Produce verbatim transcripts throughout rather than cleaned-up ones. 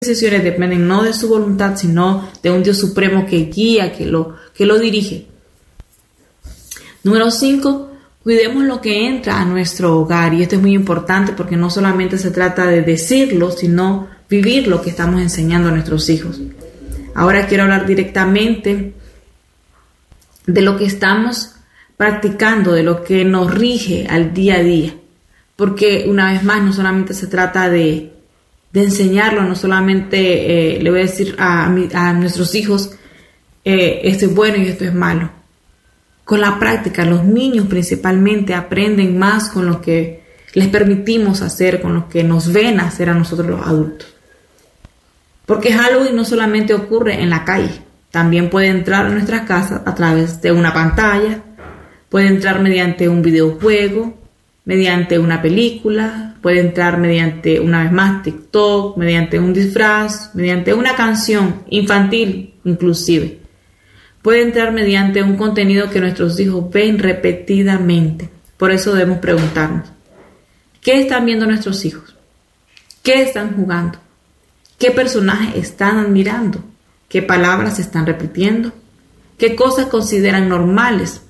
decisiones dependen no de su voluntad, sino de un Dios supremo que guía, que lo, que lo dirige. Número cinco, cuidemos lo que entra a nuestro hogar. Y esto es muy importante porque no solamente se trata de decirlo, sino vivir lo que estamos enseñando a nuestros hijos. Ahora quiero hablar directamente de lo que estamos practicando, de lo que nos rige al día a día. Porque una vez más no solamente se trata de, de enseñarlo, no solamente eh, le voy a decir a, a, mi, a nuestros hijos eh, esto es bueno y esto es malo. Con la práctica, los niños principalmente aprenden más con lo que les permitimos hacer, con lo que nos ven hacer a nosotros los adultos. Porque Halloween no solamente ocurre en la calle, también puede entrar a nuestras casas a través de una pantalla, puede entrar mediante un videojuego, mediante una película, puede entrar mediante, una vez más, TikTok, mediante un disfraz, mediante una canción infantil inclusive. Puede entrar mediante un contenido que nuestros hijos ven repetidamente. Por eso debemos preguntarnos, ¿qué están viendo nuestros hijos? ¿Qué están jugando? ¿Qué personajes están admirando? ¿Qué palabras están repitiendo? ¿Qué cosas consideran normales?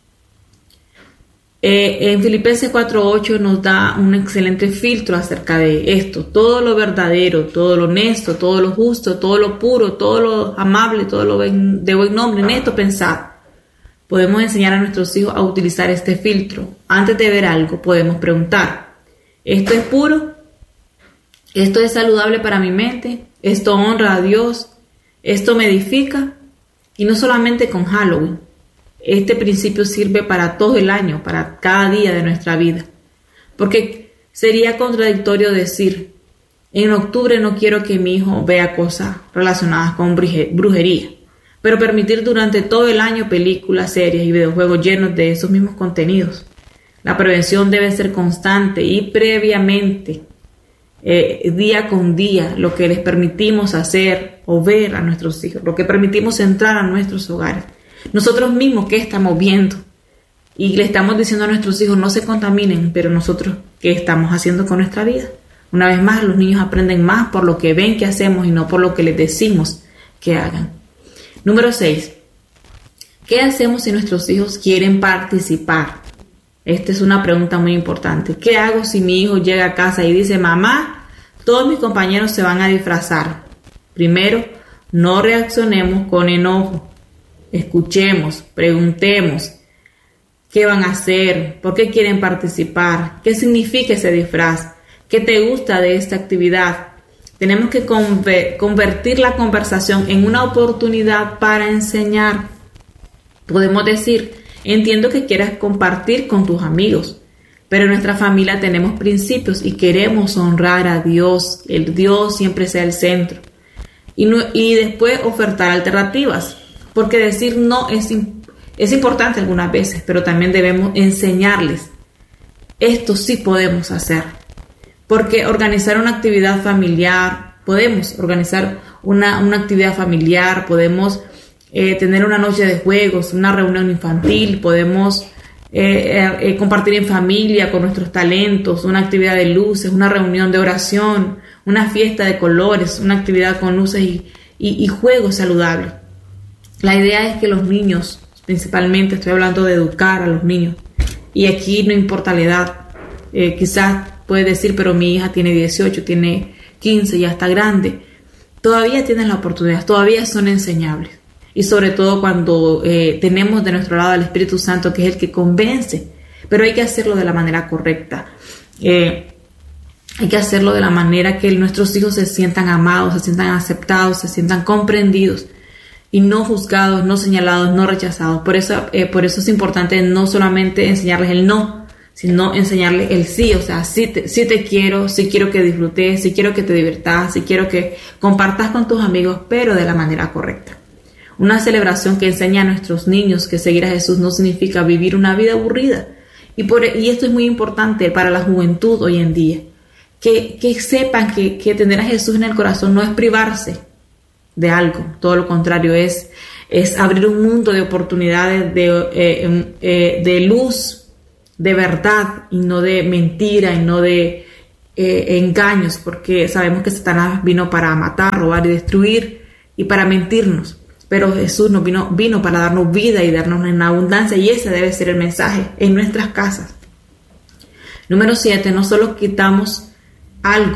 Eh, en Filipenses cuatro ocho nos da un excelente filtro acerca de esto. Todo lo verdadero, todo lo honesto, todo lo justo, todo lo puro, todo lo amable, todo lo ben, de buen nombre, en esto pensad. Podemos enseñar a nuestros hijos a utilizar este filtro. Antes de ver algo podemos preguntar, ¿esto es puro? ¿Esto es saludable para mi mente? ¿Esto honra a Dios? ¿Esto me edifica? Y no solamente con Halloween. Este principio sirve para todo el año, para cada día de nuestra vida. Porque sería contradictorio decir, en octubre no quiero que mi hijo vea cosas relacionadas con brujería, pero permitir durante todo el año películas, series y videojuegos llenos de esos mismos contenidos. La prevención debe ser constante y previamente, eh, día con día, lo que les permitimos hacer o ver a nuestros hijos, lo que permitimos entrar a nuestros hogares. Nosotros mismos, ¿qué estamos viendo? Y le estamos diciendo a nuestros hijos, no se contaminen, pero nosotros, ¿qué estamos haciendo con nuestra vida? Una vez más, los niños aprenden más por lo que ven que hacemos y no por lo que les decimos que hagan. Número seis. ¿Qué hacemos si nuestros hijos quieren participar? Esta es una pregunta muy importante. ¿Qué hago si mi hijo llega a casa y dice, mamá, todos mis compañeros se van a disfrazar? Primero, no reaccionemos con enojo. Escuchemos, preguntemos qué van a hacer, por qué quieren participar, qué significa ese disfraz, qué te gusta de esta actividad. Tenemos que convertir la conversación en una oportunidad para enseñar. Podemos decir, entiendo que quieras compartir con tus amigos, pero en nuestra familia tenemos principios y queremos honrar a Dios, el Dios siempre sea el centro. Y, no, y después ofertar alternativas. Porque decir no es, es importante algunas veces, pero también debemos enseñarles. Esto sí podemos hacer. Porque organizar una actividad familiar, podemos organizar una, una actividad familiar, podemos eh, tener una noche de juegos, una reunión infantil, podemos eh, eh, compartir en familia con nuestros talentos, una actividad de luces, una reunión de oración, una fiesta de colores, una actividad con luces y, y, y juegos saludables. La idea es que los niños, principalmente estoy hablando de educar a los niños, y aquí no importa la edad, eh, quizás puedes decir, pero mi hija tiene dieciocho, tiene quince, ya está grande, todavía tienen la oportunidad, todavía son enseñables, y sobre todo cuando eh, tenemos de nuestro lado al Espíritu Santo, que es el que convence, pero hay que hacerlo de la manera correcta, eh, hay que hacerlo de la manera que nuestros hijos se sientan amados, se sientan aceptados, se sientan comprendidos, y no juzgados, no señalados, no rechazados. Por eso, eh, por eso es importante no solamente enseñarles el no, sino enseñarles el sí. O sea, sí te, sí te quiero, sí quiero que disfrutes, sí quiero que te diviertas, sí quiero que compartas con tus amigos, pero de la manera correcta. Una celebración que enseña a nuestros niños que seguir a Jesús no significa vivir una vida aburrida. Y, por, y esto es muy importante para la juventud hoy en día. Que, que sepan que, que tener a Jesús en el corazón no es privarse de algo, todo lo contrario, es, es abrir un mundo de oportunidades, de, eh, eh, de luz, de verdad y no de mentira y no de eh, engaños, porque sabemos que Satanás vino para matar, robar y destruir y para mentirnos. Pero Jesús nos vino, vino para darnos vida y darnos en abundancia, y ese debe ser el mensaje en nuestras casas. Número siete, no solo quitamos algo,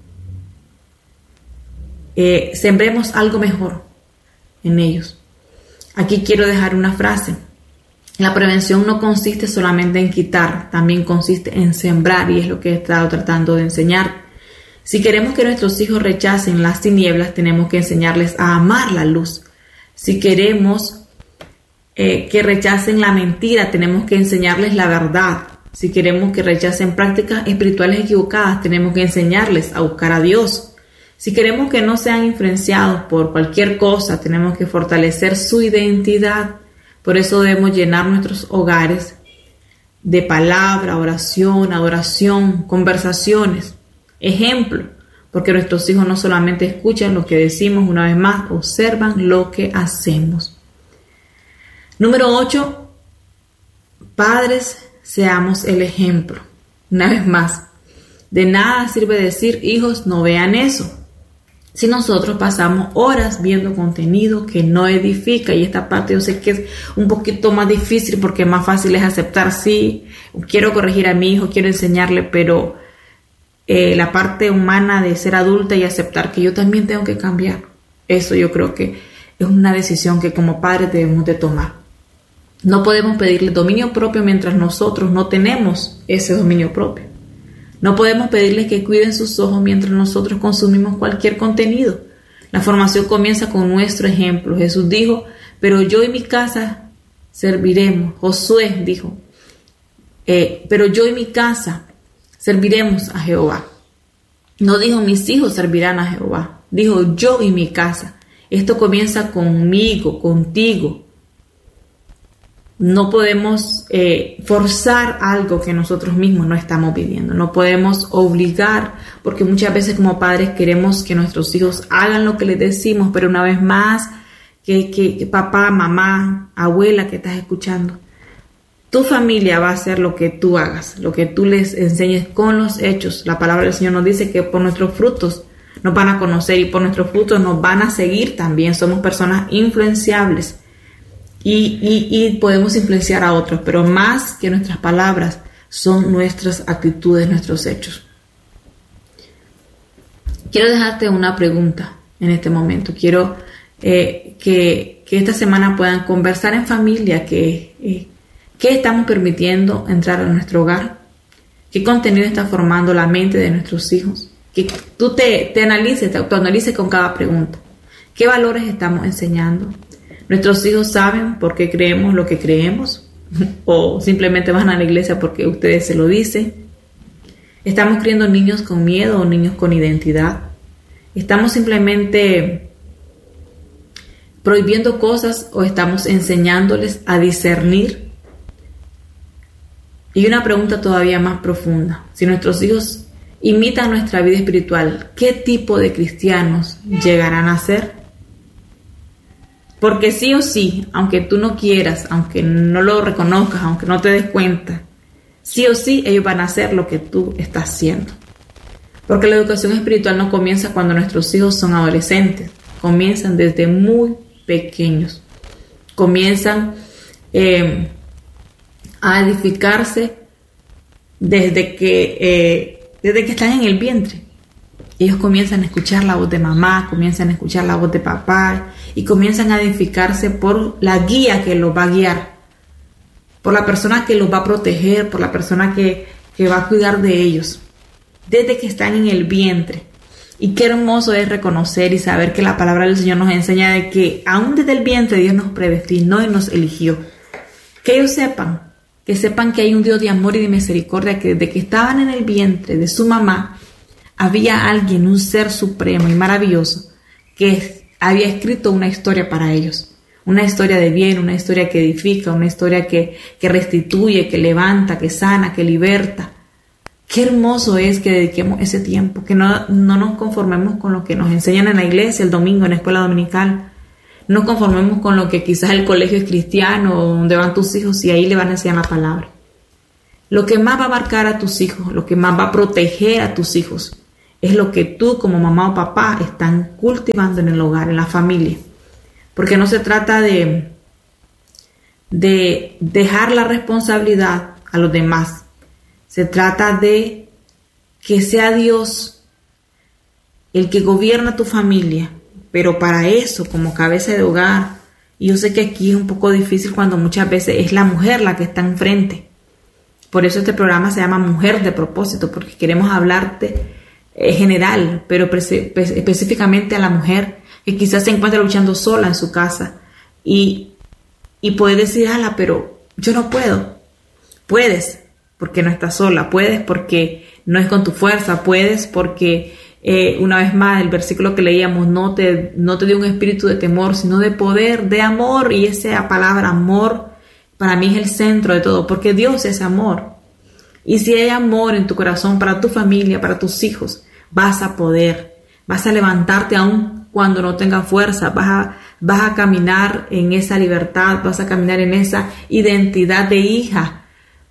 eh, sembremos algo mejor en ellos. Aquí quiero dejar una frase. La prevención no consiste solamente en quitar, también consiste en sembrar, y es lo que he estado tratando de enseñar. Si queremos que nuestros hijos rechacen las tinieblas, tenemos que enseñarles a amar la luz. Si queremos eh, que rechacen la mentira, tenemos que enseñarles la verdad. Si queremos que rechacen prácticas espirituales equivocadas, tenemos que enseñarles a buscar a Dios. Si queremos que no sean influenciados por cualquier cosa, tenemos que fortalecer su identidad. Por eso debemos llenar nuestros hogares de palabra, oración, adoración, conversaciones, ejemplo. Porque nuestros hijos no solamente escuchan lo que decimos, una vez más, observan lo que hacemos. Número ocho, padres, seamos el ejemplo. Una vez más, de nada sirve decir, hijos, no vean eso, si nosotros pasamos horas viendo contenido que no edifica. Y esta parte yo sé que es un poquito más difícil, porque más fácil es aceptar, sí, quiero corregir a mi hijo, quiero enseñarle, pero Eh, la parte humana de ser adulta y aceptar que yo también tengo que cambiar, eso yo creo que es una decisión que como padres debemos de tomar. No podemos pedirle dominio propio mientras nosotros no tenemos ese dominio propio. No podemos pedirles que cuiden sus ojos mientras nosotros consumimos cualquier contenido. La formación comienza con nuestro ejemplo. Jesús dijo, pero yo y mi casa serviremos. Josué dijo, eh, pero yo y mi casa serviremos a Jehová. No dijo mis hijos servirán a Jehová. Dijo yo y mi casa. Esto comienza conmigo, contigo. No podemos eh, forzar algo que nosotros mismos no estamos viviendo. No podemos obligar, porque muchas veces como padres queremos que nuestros hijos hagan lo que les decimos, pero una vez más, que, que, que papá, mamá, abuela que estás escuchando, tu familia va a hacer lo que tú hagas, lo que tú les enseñes con los hechos. La palabra del Señor nos dice que por nuestros frutos nos van a conocer y por nuestros frutos nos van a seguir también. Somos personas influenciables y, y, y podemos influenciar a otros, pero más que nuestras palabras son nuestras actitudes, nuestros hechos. Quiero dejarte una pregunta en este momento. Quiero eh, que, que esta semana puedan conversar en familia, que... Eh, ¿Qué estamos permitiendo entrar a nuestro hogar? ¿Qué contenido está formando la mente de nuestros hijos? Que tú te, te analices, te autoanalices con cada pregunta. ¿Qué valores estamos enseñando? ¿Nuestros hijos saben por qué creemos lo que creemos? ¿O simplemente van a la iglesia porque ustedes se lo dicen? ¿Estamos criando niños con miedo o niños con identidad? ¿Estamos simplemente prohibiendo cosas o estamos enseñándoles a discernir? Y una pregunta todavía más profunda. Si nuestros hijos imitan nuestra vida espiritual, ¿qué tipo de cristianos llegarán a ser? Porque sí o sí, aunque tú no quieras, aunque no lo reconozcas, aunque no te des cuenta, sí o sí ellos van a hacer lo que tú estás haciendo. Porque la educación espiritual no comienza cuando nuestros hijos son adolescentes. Comienzan desde muy pequeños. Comienzan... Eh, a edificarse desde que, eh, desde que están en el vientre. Ellos comienzan a escuchar la voz de mamá, comienzan a escuchar la voz de papá y comienzan a edificarse por la guía que los va a guiar, por la persona que los va a proteger, por la persona que, que va a cuidar de ellos, desde que están en el vientre. Y qué hermoso es reconocer y saber que la palabra del Señor nos enseña de que aún desde el vientre Dios nos predestinó y nos eligió. Que ellos sepan que sepan que hay un Dios de amor y de misericordia, que desde que estaban en el vientre de su mamá, había alguien, un ser supremo y maravilloso, que había escrito una historia para ellos. Una historia de bien, una historia que edifica, una historia que, que restituye, que levanta, que sana, que liberta. Qué hermoso es que dediquemos ese tiempo, que no, no nos conformemos con lo que nos enseñan en la iglesia el domingo, en la escuela dominical. No conformemos con lo que quizás el colegio es cristiano o donde van tus hijos y ahí le van a enseñar la palabra. lo que más va a marcar a tus hijos, lo que más va a proteger a tus hijos, es lo que tú como mamá o papá están cultivando en el hogar, en la familia. Porque no se trata de, de dejar la responsabilidad a los demás. Se trata de que sea Dios el que gobierna tu familia. Pero para eso, como cabeza de hogar, y yo sé que aquí es un poco difícil cuando muchas veces es la mujer la que está enfrente. Por eso este programa se llama Mujer de Propósito, porque queremos hablarte en general, pero específicamente a la mujer que quizás se encuentra luchando sola en su casa y, y puede decir, ala, pero yo no puedo. Puedes, porque no estás sola. Puedes porque no es con tu fuerza. Puedes porque, eh, una vez más, el versículo que leíamos no te, no te dio un espíritu de temor, sino de poder, de amor. Y esa palabra amor para mí es el centro de todo, porque Dios es amor. Y si hay amor en tu corazón para tu familia, para tus hijos, vas a poder, vas a levantarte aún cuando no tengas fuerza, vas a, vas a caminar en esa libertad, vas a caminar en esa identidad de hija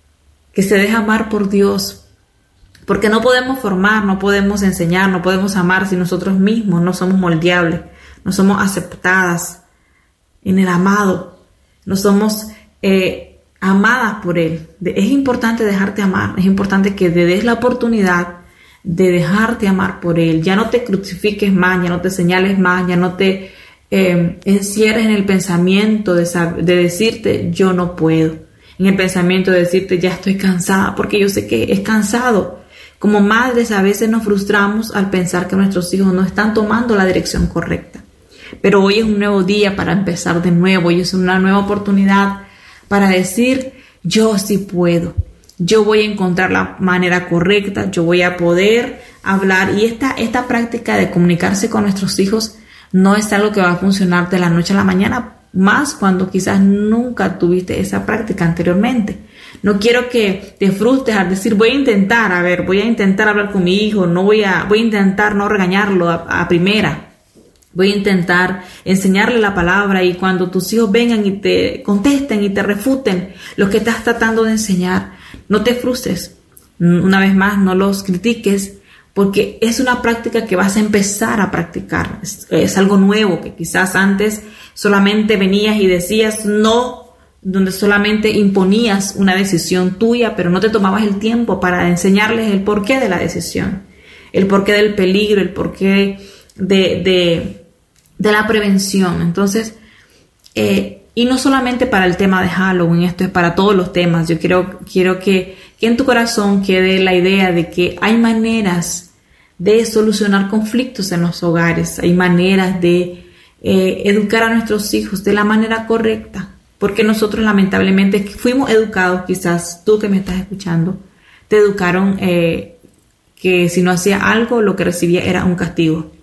que se deja amar por Dios. Porque no podemos formar, no podemos enseñar, no podemos amar si nosotros mismos no somos moldeables, no somos aceptadas en el amado, no somos eh, amadas por Él. Es importante dejarte amar, es importante que te des la oportunidad de dejarte amar por Él. Ya no te crucifiques más, ya no te señales más, ya no te eh, encierres en el pensamiento de, de decirte yo no puedo, en el pensamiento de decirte ya estoy cansada, porque yo sé que es cansado. Como madres a veces nos frustramos al pensar que nuestros hijos no están tomando la dirección correcta. Pero hoy es un nuevo día para empezar de nuevo, hoy es una nueva oportunidad para decir yo sí puedo. Yo voy a encontrar la manera correcta, yo voy a poder hablar. Y esta, esta práctica de comunicarse con nuestros hijos no es algo que va a funcionar de la noche a la mañana, más cuando quizás nunca tuviste esa práctica anteriormente. No quiero que te frustres al decir voy a intentar, a ver, voy a intentar hablar con mi hijo, no voy a, voy a intentar no regañarlo a, a primera. Voy a intentar enseñarle la palabra y cuando tus hijos vengan y te contesten y te refuten lo que estás tratando de enseñar, no te frustres. Una vez más, no los critiques porque es una práctica que vas a empezar a practicar. Es, es algo nuevo que quizás antes solamente venías y decías no, donde solamente imponías una decisión tuya, pero no te tomabas el tiempo para enseñarles el porqué de la decisión, el porqué del peligro, el porqué de... de de la prevención. Entonces, eh, y no solamente para el tema de Halloween, esto es para todos los temas. Yo quiero, quiero que, que en tu corazón quede la idea de que hay maneras de solucionar conflictos en los hogares, hay maneras de eh, educar a nuestros hijos de la manera correcta, porque nosotros lamentablemente fuimos educados, quizás tú que me estás escuchando, te educaron eh, que si no hacía algo, lo que recibía era un castigo,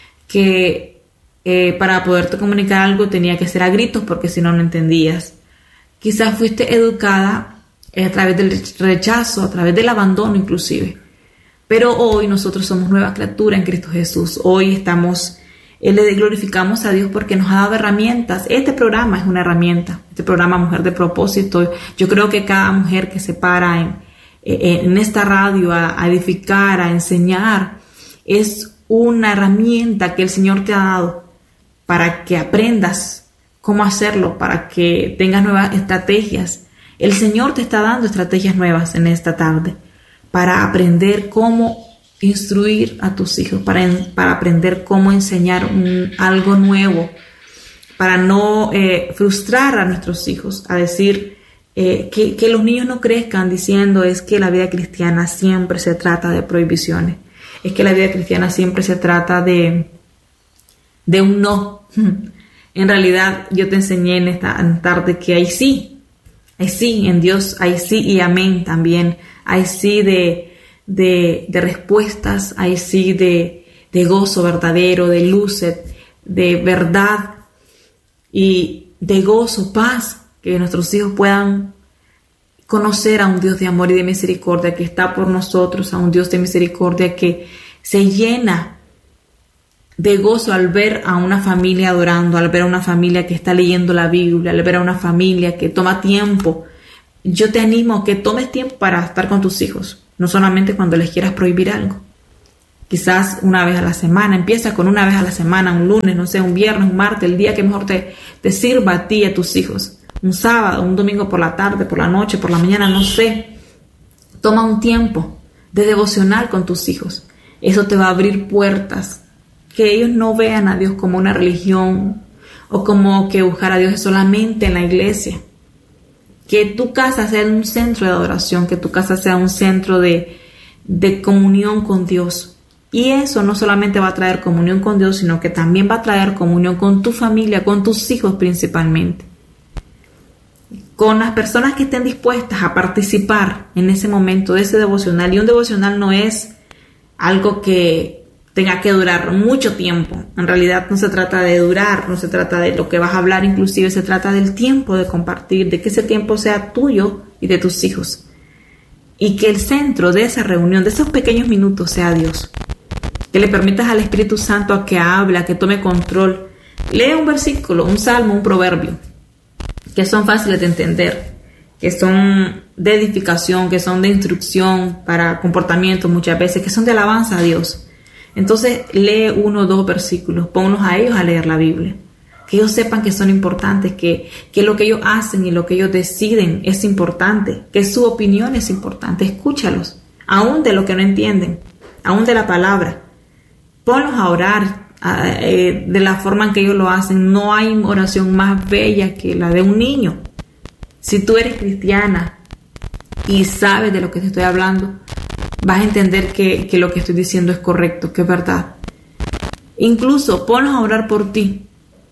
que Eh, para poderte comunicar algo tenía que ser a gritos porque si no, no entendías. Quizás fuiste educada eh, a través del rechazo, a través del abandono inclusive. Pero hoy nosotros somos nueva criatura en Cristo Jesús. Hoy estamos, eh, le glorificamos a Dios porque nos ha dado herramientas. Este programa es una herramienta. Este programa Mujer de Propósito. Yo creo que cada mujer que se para en, eh, en esta radio a, a edificar, a enseñar, es una herramienta que el Señor te ha dado para que aprendas cómo hacerlo, para que tengas nuevas estrategias. El Señor te está dando estrategias nuevas en esta tarde para aprender cómo instruir a tus hijos, para, para aprender cómo enseñar un, algo nuevo, para no eh, frustrar a nuestros hijos, a decir eh, que, que los niños no crezcan diciendo es que la vida cristiana siempre se trata de prohibiciones, es que la vida cristiana siempre se trata de de un no. En realidad yo te enseñé en esta tarde que hay sí, hay sí en Dios, hay sí y amén también, hay sí de, de, de respuestas, hay sí de, de gozo verdadero, de luz, de verdad y de gozo, paz, que nuestros hijos puedan conocer a un Dios de amor y de misericordia que está por nosotros, a un Dios de misericordia que se llena de gozo al ver a una familia adorando, al ver a una familia que está leyendo la Biblia, al ver a una familia que toma tiempo yo te animo a que tomes tiempo para estar con tus hijos, no solamente cuando les quieras prohibir algo. Quizás una vez a la semana, empieza con una vez a la semana, un lunes, no sé, un viernes, un martes, el día que mejor te, te sirva a ti y a tus hijos. Un sábado, un domingo por la tarde, por la noche, por la mañana, no sé. Toma un tiempo de devocional con tus hijos. Eso te va a abrir puertas. Que ellos no vean a Dios como una religión o como que buscar a Dios es solamente en la iglesia. Que tu casa sea un centro de adoración, que tu casa sea un centro de, de comunión con Dios. Y eso no solamente va a traer comunión con Dios, sino que también va a traer comunión con tu familia, con tus hijos principalmente. Con las personas que estén dispuestas a participar en ese momento de ese devocional. Y un devocional no es algo que tenga que durar mucho tiempo. En realidad no se trata de durar, no se trata de lo que vas a hablar, inclusive se trata del tiempo de compartir, de que ese tiempo sea tuyo y de tus hijos. Y que el centro de esa reunión, de esos pequeños minutos, sea Dios. Que le permitas al Espíritu Santo a que hable, a que tome control. Lee un versículo, un salmo, un proverbio, que son fáciles de entender, que son de edificación, que son de instrucción para comportamiento muchas veces, que son de alabanza a Dios. Entonces lee uno o dos versículos, ponlos a ellos a leer la Biblia. Que ellos sepan que son importantes, que, que lo que ellos hacen y lo que ellos deciden es importante, que su opinión es importante. Escúchalos, aún de lo que no entienden, aún de la palabra. Ponlos a orar eh, de la forma en que ellos lo hacen. No hay oración más bella que la de un niño. Si tú eres cristiana y sabes de lo que te estoy hablando, vas a entender que, que lo que estoy diciendo es correcto, que es verdad. Incluso ponlos a orar por ti.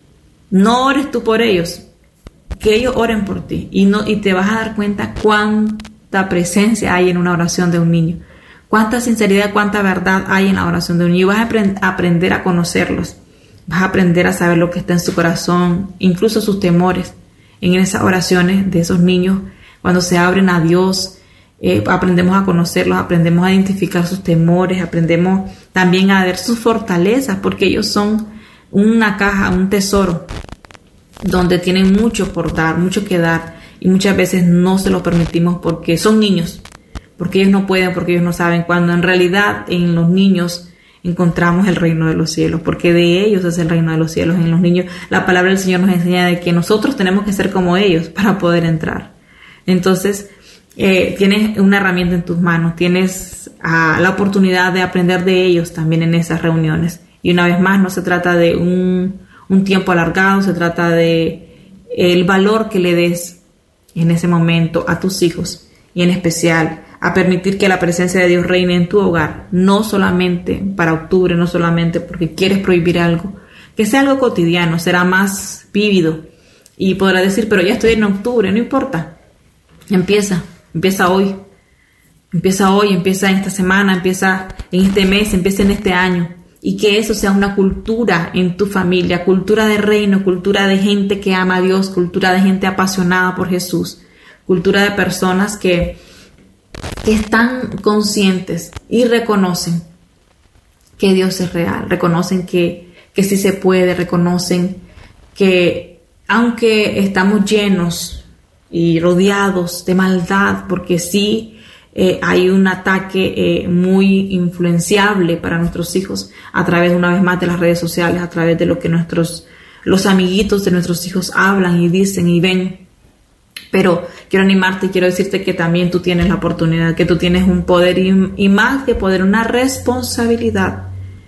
No ores tú por ellos, que ellos oren por ti. Y, no, y te vas a dar cuenta cuánta presencia hay en una oración de un niño. Cuánta sinceridad, cuánta verdad hay en la oración de un niño. Vas a aprend- aprender a conocerlos. Vas a aprender a saber lo que está en su corazón, incluso sus temores. En esas oraciones de esos niños, cuando se abren a Dios, eh, aprendemos a conocerlos, aprendemos a identificar sus temores, aprendemos también a ver sus fortalezas, porque ellos son una caja, un tesoro, donde tienen mucho por dar, mucho que dar, y muchas veces no se lo permitimos porque son niños. Porque ellos no pueden, porque ellos no saben, cuando en realidad en los niños encontramos el reino de los cielos, porque de ellos es el reino de los cielos. En los niños, la palabra del Señor nos enseña de que nosotros tenemos que ser como ellos para poder entrar. Entonces, eh, tienes una herramienta en tus manos, tienes ah, la oportunidad de aprender de ellos también en esas reuniones. Y una vez más, no se trata de un, un tiempo alargado, se trata de el valor que le des en ese momento a tus hijos, y en especial a permitir que la presencia de Dios reine en tu hogar, no solamente para octubre, no solamente porque quieres prohibir algo, que sea algo cotidiano, será más vívido y podrás decir, pero ya estoy en octubre, no importa, empieza, empieza hoy, empieza hoy, empieza en esta semana, empieza en este mes, empieza en este año, y que eso sea una cultura en tu familia, cultura de reino, cultura de gente que ama a Dios, cultura de gente apasionada por Jesús, cultura de personas que que están conscientes y reconocen que Dios es real, reconocen que, que sí se puede, reconocen que aunque estamos llenos y rodeados de maldad, porque sí eh, hay un ataque eh, muy influenciable para nuestros hijos a través, una vez más, de las redes sociales, a través de lo que nuestros los amiguitos de nuestros hijos hablan y dicen y ven. Pero quiero animarte y quiero decirte que también tú tienes la oportunidad, que tú tienes un poder y, y más que poder, una responsabilidad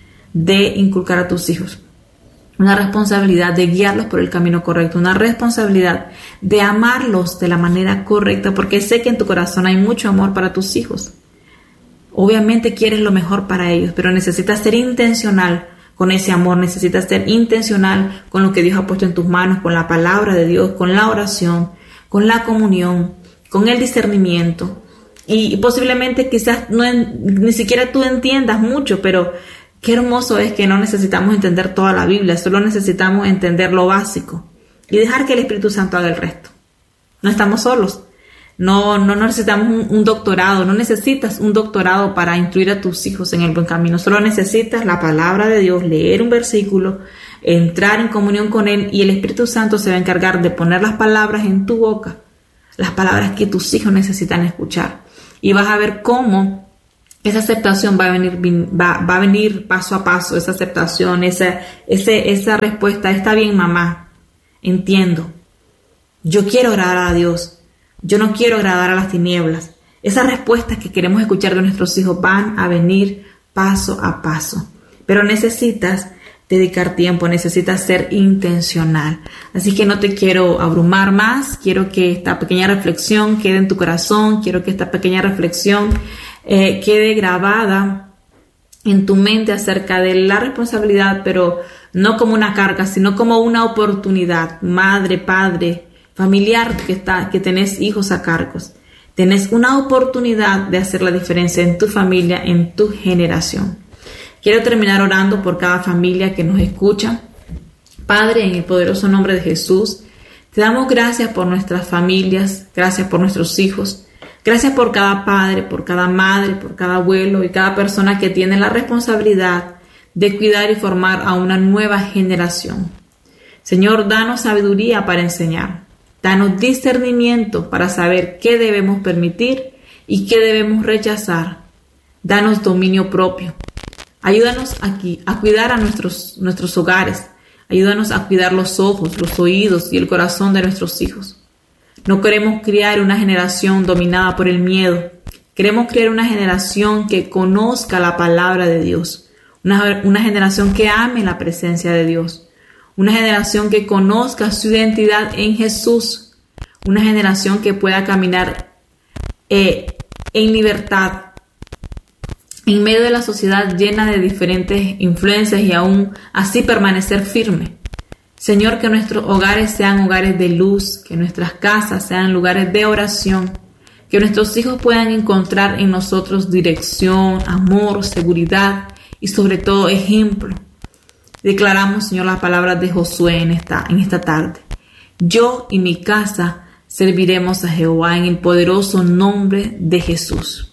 de inculcar a tus hijos, una responsabilidad de guiarlos por el camino correcto, una responsabilidad de amarlos de la manera correcta, porque sé que en tu corazón hay mucho amor para tus hijos. Obviamente quieres lo mejor para ellos, pero necesitas ser intencional con ese amor, necesitas ser intencional con lo que Dios ha puesto en tus manos, con la palabra de Dios, con la oración, con la comunión, con el discernimiento. Y posiblemente quizás no en, ni siquiera tú entiendas mucho, pero qué hermoso es que no necesitamos entender toda la Biblia, solo necesitamos entender lo básico y dejar que el Espíritu Santo haga el resto. No estamos solos, no, no necesitamos un, un doctorado, no necesitas un doctorado para instruir a tus hijos en el buen camino, solo necesitas la palabra de Dios, leer un versículo, entrar en comunión con Él, y el Espíritu Santo se va a encargar de poner las palabras en tu boca las palabras que tus hijos necesitan escuchar. Y vas a ver cómo esa aceptación va a venir, va, va a venir paso a paso, esa aceptación, esa, ese, esa respuesta. Está bien, mamá, entiendo. Yo quiero agradar a Dios. Yo no quiero agradar a las tinieblas. Esas respuestas que queremos escuchar de nuestros hijos van a venir paso a paso. Pero necesitas dedicar tiempo, necesitas ser intencional. Así que no te quiero abrumar más. Quiero que esta pequeña reflexión quede en tu corazón. Quiero que esta pequeña reflexión eh, quede grabada en tu mente acerca de la responsabilidad, pero no como una carga, sino como una oportunidad. Madre, padre, familiar que, está, que tenés hijos a cargos. Tenés una oportunidad de hacer la diferencia en tu familia, en tu generación. Quiero terminar orando por cada familia que nos escucha. Padre, en el poderoso nombre de Jesús, te damos gracias por nuestras familias, gracias por nuestros hijos, gracias por cada padre, por cada madre, por cada abuelo y cada persona que tiene la responsabilidad de cuidar y formar a una nueva generación. Señor, danos sabiduría para enseñar, danos discernimiento para saber qué debemos permitir y qué debemos rechazar. Danos dominio propio. Ayúdanos aquí a cuidar a nuestros, nuestros hogares. Ayúdanos a cuidar los ojos, los oídos y el corazón de nuestros hijos. No queremos criar una generación dominada por el miedo. Queremos criar una generación que conozca la palabra de Dios. Una, una generación que ame la presencia de Dios. Una generación que conozca su identidad en Jesús. Una generación que pueda caminar eh, en libertad en medio de la sociedad llena de diferentes influencias y aún así permanecer firme. Señor, que nuestros hogares sean hogares de luz, que nuestras casas sean lugares de oración, que nuestros hijos puedan encontrar en nosotros dirección, amor, seguridad y sobre todo ejemplo. Declaramos, Señor, las palabras de Josué en esta, en esta tarde. Yo y mi casa serviremos a Jehová en el poderoso nombre de Jesús.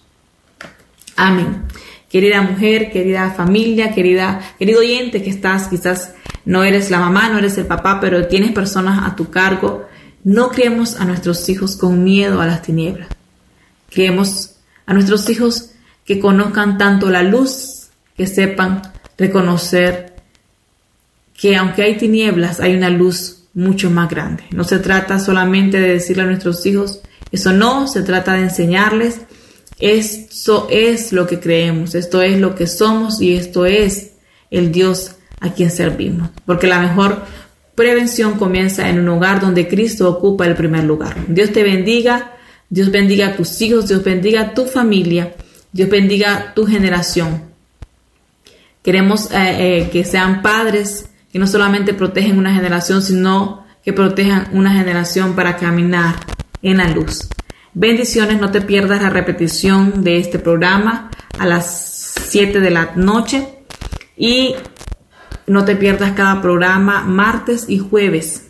Amén. Querida mujer, querida familia, querida, querido oyente que estás, quizás no eres la mamá, no eres el papá, pero tienes personas a tu cargo. No criemos a nuestros hijos con miedo a las tinieblas. Criemos a nuestros hijos que conozcan tanto la luz, que sepan reconocer que aunque hay tinieblas, hay una luz mucho más grande. No se trata solamente de decirle a nuestros hijos eso, no, se trata de enseñarles. Esto es lo que creemos, esto es lo que somos y esto es el Dios a quien servimos. Porque la mejor prevención comienza en un hogar donde Cristo ocupa el primer lugar. Dios te bendiga, Dios bendiga a tus hijos, Dios bendiga a tu familia, Dios bendiga tu generación. Queremos eh, eh, que sean padres que no solamente protegen una generación, sino que protejan una generación para caminar en la luz. Bendiciones, no te pierdas la repetición de este programa a las siete de la noche y no te pierdas cada programa martes y jueves,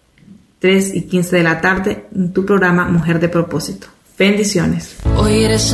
tres y quince de la tarde en tu programa Mujer de Propósito. Bendiciones. Hoy eres